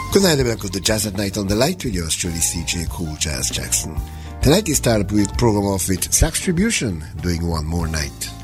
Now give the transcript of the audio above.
Good night and welcome to Jazz at Night on the Light with yours truly, CJ Cool Jazz Jackson. Tonight we start the program off with Saxtribution doing One More Night.